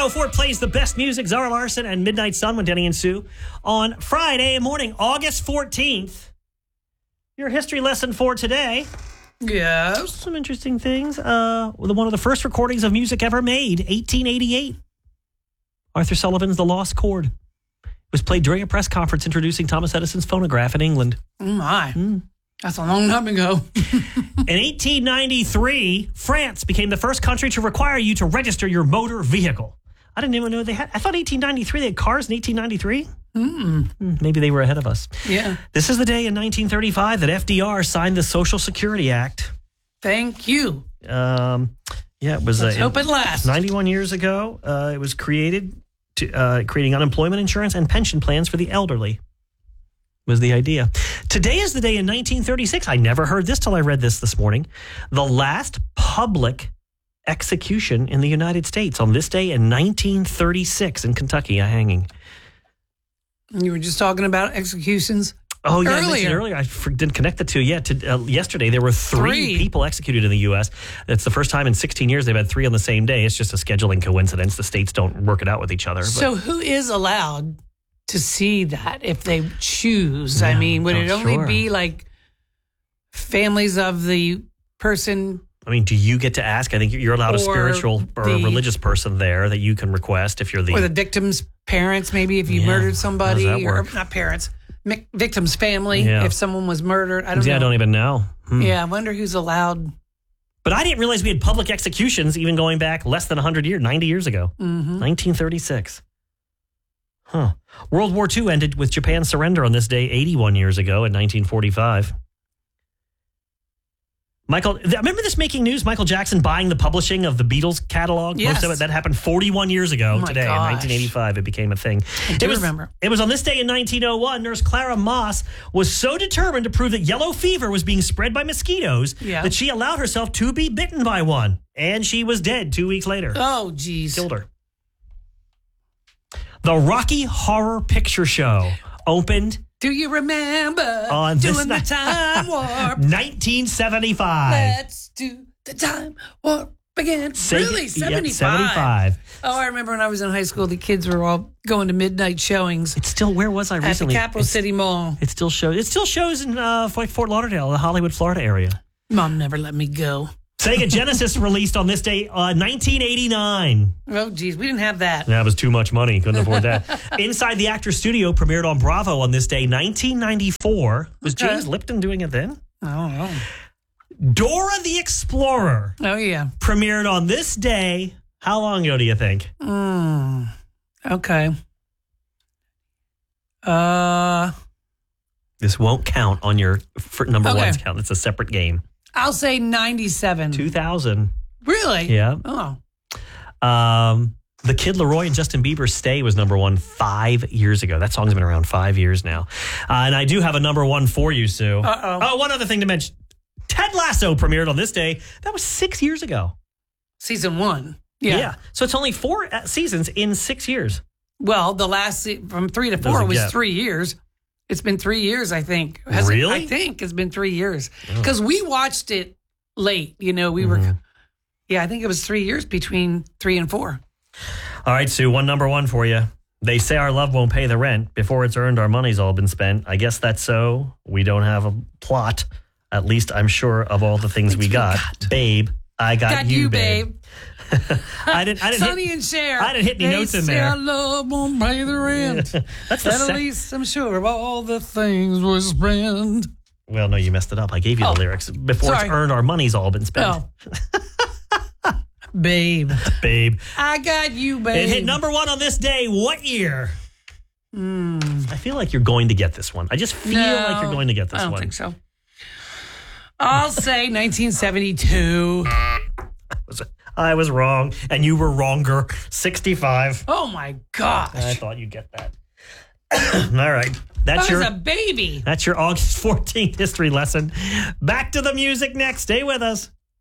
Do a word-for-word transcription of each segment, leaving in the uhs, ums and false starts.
oh four plays the best music. Zara Larson and Midnight Sun with Denny and Sue on Friday morning, August fourteenth. Your history lesson for today. Yes. Some interesting things. Uh, one of the first recordings of music ever made, eighteen eighty-eight. Arthur Sullivan's The Lost Chord. It was played during a press conference introducing Thomas Edison's phonograph in England. Oh, my. Mm. That's a long time ago. In eighteen ninety-three, France became the first country to require you to register your motor vehicle. I didn't even know they had. I thought eighteen ninety-three, they had cars in eighteen ninety-three. Mm. Maybe they were ahead of us. Yeah. This is the day in nineteen thirty-five that F D R signed the Social Security Act. Thank you. Um, yeah, it was. Let's uh, hope it lasts. ninety-one years ago, uh, it was created, to uh, creating unemployment insurance and pension plans for the elderly. Was the idea. Today is the day in nineteen thirty-six. I never heard this till I read this this morning. The last public execution in the United States on this day in nineteen thirty-six in Kentucky, a hanging. You were just talking about executions. Oh, yeah, earlier. I mentioned earlier. I didn't connect the two yet. To, uh, yesterday, there were three, Three. people executed in the U S. It's the first time in sixteen years they've had three on the same day. It's just a scheduling coincidence. The states don't work it out with each other. But. So who is allowed to see that if they choose? Yeah, I mean, would not it only sure. be like families of the person? I mean, do you get to ask? I think you're allowed a Or spiritual or a the- religious person there that you can request if you're the... Or the victim's parents, maybe if you Yeah, murdered somebody, how does that or work? not parents, mi- victim's family, Yeah. if someone was murdered. I don't yeah, know. I don't even know. Hmm. Yeah, I wonder who's allowed. But I didn't realize we had public executions even going back less than one hundred years, ninety years ago. Mm-hmm. nineteen thirty-six. Huh. World War Two ended with Japan's surrender on this day eighty-one years ago in nineteen forty-five. Michael, remember this making news? Michael Jackson buying the publishing of the Beatles catalog? Yes. Most of it, that happened forty-one years ago Oh my today. gosh. In nineteen eighty-five, it became a thing. I do it was, remember. It was on this day in nineteen oh one, nurse Clara Moss was so determined to prove that yellow fever was being spread by mosquitoes Yeah. that she allowed herself to be bitten by one. And she was dead two weeks later. Oh, geez. Killed her. The Rocky Horror Picture Show opened Do you remember on this doing the night- time warp? nineteen seventy-five. Let's do the time warp again. Say- Really? yeah, seventy-five? seventy-five. Oh, I remember when I was in high school, the kids were all going to midnight showings It's still, where was I at the recently? Capital It's- City Mall. It still shows. It still shows in uh, like Fort Lauderdale, the Hollywood, Florida area. Mom never let me go. Sega Genesis released on this day, uh, nineteen eighty-nine. Oh, geez. We didn't have that. That was too much money. Couldn't afford that. Inside the Actors Studio premiered on Bravo on this day, nineteen ninety-four. Was Okay. James Lipton doing it then? I don't know. Dora the Explorer Oh, yeah. premiered on this day. How long ago do you think? Mm, okay. Uh, This won't count on your for number Okay. one's count. It's a separate game. I'll say ninety-seven. two thousand. Really? Yeah. Oh. Um, the Kid Laroi and Justin Bieber's Stay was number one five years ago. That song's been around five years now. Uh, and I do have a number one for you, Sue. Uh-oh. Oh, one other thing to mention. Ted Lasso premiered on this day. That was six years ago. Season one. Yeah. So it's only four uh, seasons in six years. Well, the last, se- from three to four There's a was gap. three years. It's been three years, I think. Has it? Really? I think it's been three years. Because we watched it late. You know, we were, yeah, I think it was three years between three and four. All right, Sue, one number one for you. They say our love won't pay the rent. Before it's earned, our money's all been spent. I guess that's so. We don't have a plot. At least I'm sure of all the things we we got. got. Babe, I got, Got you, you, babe. babe. I didn't. I didn't. Sonny hit, and Cher. I didn't hit any they notes in say there. our love won't pay the rent. That's the At sec- least I'm sure of all the things we spend. Well, no, you messed it up. I gave you Oh, the lyrics. Before sorry. it's earned, our money's all been spent. Oh. Babe. Babe. I got you, babe. It hit number one on this day. What year? Mm, I feel like you're going to get this one. I just feel no, like you're going to get this I don't one. think so. I'll say nineteen seventy-two. I was wrong, and you were wronger. sixty-five. Oh, my gosh. I thought you'd get that. All right. That's I was your a baby. That's your August fourteenth history lesson. Back to the music next. Stay with us.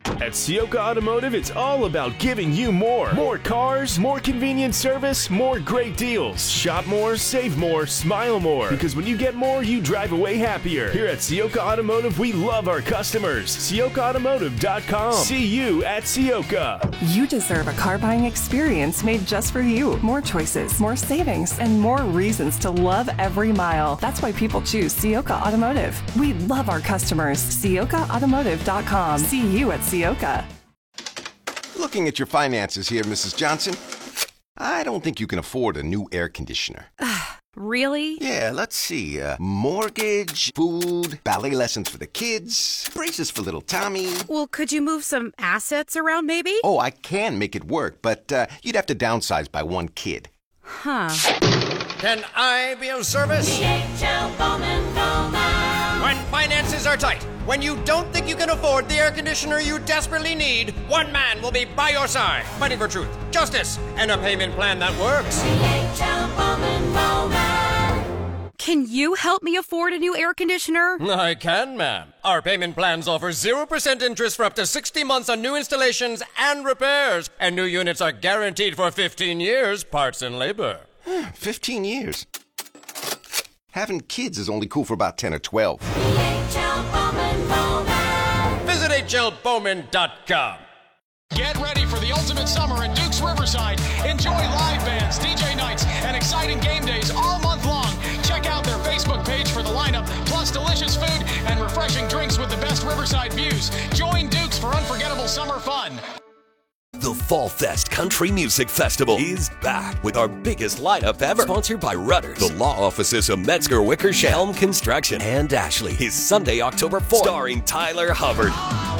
At Sioka Automotive, it's all about giving you more. More cars, more convenient service, more great deals. Shop more, save more, smile more. Because when you get more, you drive away happier. Here at Sioka Automotive, we love our customers. Sioka Automotive dot com. See you at Sioka. You deserve a car buying experience made just for you. More choices, more savings, and more reasons to love every mile. That's why people choose Sioka Automotive. We love our customers. Sioka Automotive dot com. See you at Sioka. Looking at your finances here, Missus Johnson, I don't think you can afford a new air conditioner. Really? Yeah, let's see. Uh, mortgage, food, ballet lessons for the kids, braces for little Tommy. Well, could you move some assets around maybe? Oh, I can make it work, but uh, you'd have to downsize by one kid. Huh. Can I be of service? D H L Bowman Bowman. When finances are tight, when you don't think you can afford the air conditioner you desperately need, one man will be by your side, fighting for truth, justice, and a payment plan that works. D H L Bowman Bowman. Can you help me afford a new air conditioner? I can, ma'am. Our payment plans offer zero percent interest for up to sixty months on new installations and repairs, and new units are guaranteed for fifteen years, parts and labor. Fifteen years. Having kids is only cool for about ten or twelve. D H L Bowman Bowman. Visit H L Bowman dot com. Get ready for the ultimate summer at Duke's Riverside. Enjoy live bands, D J nights, and exciting game days all month long. Check out their Facebook page for the lineup, plus delicious food and refreshing drinks with the best Riverside views. Join Duke's for unforgettable summer fun. The Fall Fest Country Music Festival is back with our biggest lineup ever. Sponsored by Rudders, the law offices of Metzger Wickersham, Helm Construction, and Ashley. Is Sunday, October fourth. Starring Tyler Hubbard,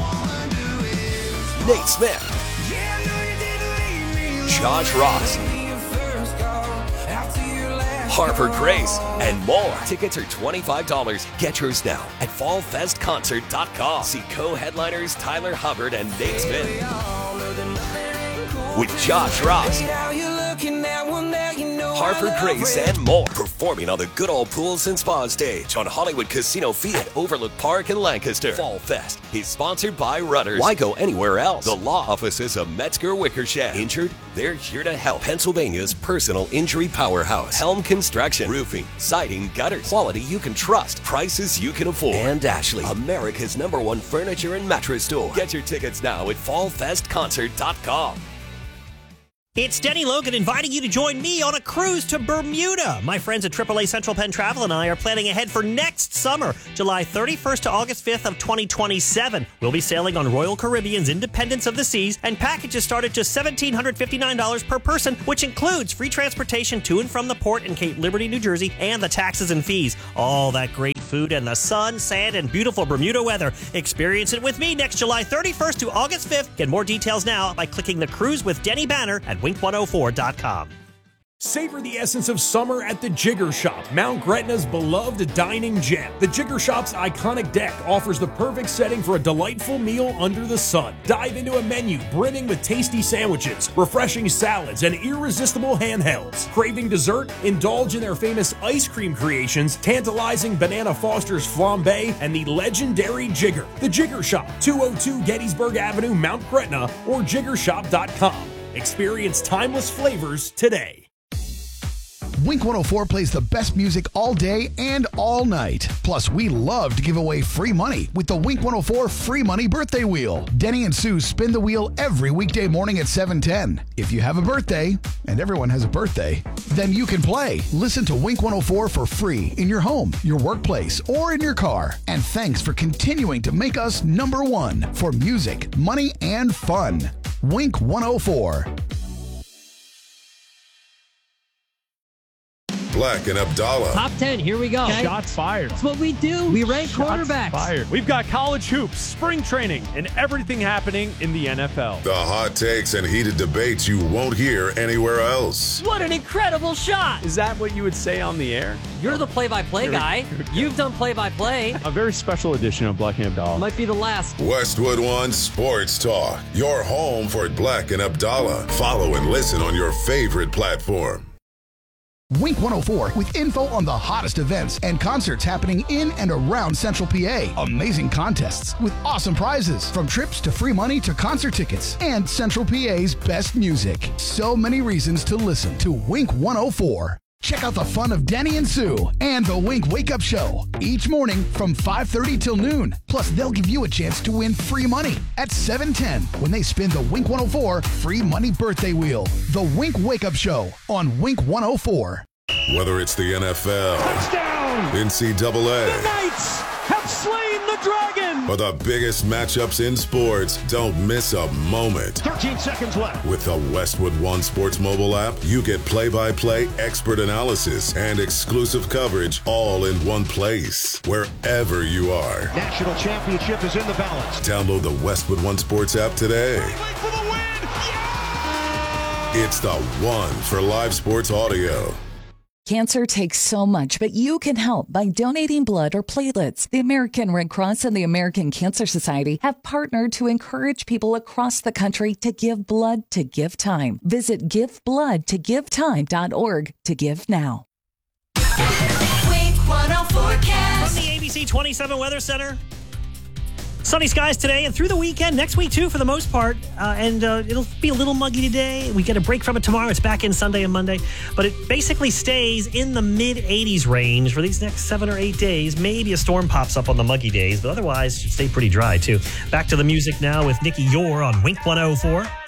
Nate Smith, Josh Ross, Harper Grace, and more. Tickets are twenty-five dollars. Get yours now at fall fest concert dot com. See co-headliners Tyler Hubbard and Nate Smith with Josh Ross, Harper Grace, and more. Performing on the Good Old Pools and Spa stage on Hollywood Casino Field at Overlook Park in Lancaster. Fall Fest is sponsored by Rudders. Why go anywhere else? The law offices of Metzger Wickersham. Injured? They're here to help. Pennsylvania's personal injury powerhouse. Helm Construction. Roofing, siding, gutters. Quality you can trust. Prices you can afford. And Ashley, America's number one furniture and mattress store. Get your tickets now at fall fest concert dot com. It's Denny Logan inviting you to join me on a cruise to Bermuda. My friends at triple A Central Penn Travel and I are planning ahead for next summer, July thirty-first to August fifth of twenty twenty-seven. We'll be sailing on Royal Caribbean's Independence of the Seas, and packages start at just one thousand seven hundred fifty-nine dollars per person, which includes free transportation to and from the port in Cape Liberty, New Jersey, and the taxes and fees. All that great food and the sun, sand, and beautiful Bermuda weather. Experience it with me next July thirty-first to August fifth. Get more details now by clicking the Cruise with Denny banner at wink one oh four dot com. Savor the essence of summer at the Jigger Shop, Mount Gretna's beloved dining gem. The Jigger Shop's iconic deck offers the perfect setting for a delightful meal under the sun. Dive into a menu brimming with tasty sandwiches, refreshing salads, and irresistible handhelds. Craving dessert? Indulge in their famous ice cream creations, tantalizing Banana Foster's flambe, and the legendary Jigger. The Jigger Shop, two oh two Gettysburg Avenue, Mount Gretna, or jigger shop dot com. Experience timeless flavors today. Wink one oh four plays the best music all day and all night. Plus, we love to give away free money with the Wink one oh four Free Money Birthday Wheel. Denny and Sue spin the wheel every weekday morning at seven ten. If you have a birthday, and everyone has a birthday, then you can play. Listen to Wink one oh four for free in your home, your workplace, or in your car. And thanks for continuing to make us number one for music, money, and fun. Wink one oh four. Black and Abdallah. Top ten, here we go. Okay. Shots fired. That's what we do. We rank Shots quarterbacks. Fired. We've got college hoops, spring training, and everything happening in the N F L. The hot takes and heated debates you won't hear anywhere else. What an incredible shot. Is that what you would say on the air? You're the play-by-play guy. You've done play-by-play. A very special edition of Black and Abdallah. Might be the last. Westwood One Sports Talk. Your home for Black and Abdallah. Follow and listen on your favorite platform. Wink one oh four with info on the hottest events and concerts happening in and around Central P A. Amazing contests with awesome prizes from trips to free money to concert tickets and Central P A's best music. So many reasons to listen to Wink one oh four. Check out the fun of Denny and Sue and the Wink Wake Up Show each morning from five thirty till noon. Plus, they'll give you a chance to win free money at seven ten when they spin the Wink one oh four free money birthday wheel. The Wink Wake Up Show on Wink one oh four. Whether it's the N F L, Touchdown! N C double A, The Knights have slain the dragon! or the biggest matchups in sports, don't miss a moment. thirteen seconds left. With the Westwood One Sports mobile app, you get play-by-play expert analysis and exclusive coverage all in one place, wherever you are. National championship is in the balance. Download the Westwood One Sports app today. For the win! It's the one for live sports audio. Cancer takes so much, but you can help by donating blood or platelets. The American Red Cross and the American Cancer Society have partnered to encourage people across the country to give blood to give time. Visit give blood to give time dot org to give now. Wink one oh four cast. From the A B C twenty-seven Weather Center. Sunny skies today and through the weekend. Next week, too, for the most part. Uh, and uh, it'll be a little muggy today. We get a break from it tomorrow. It's back in Sunday and Monday. But it basically stays in the mid eighties range for these next seven or eight days. Maybe a storm pops up on the muggy days. But otherwise, it should stay pretty dry, too. Back to the music now with Nikki Yore on Wink one oh four.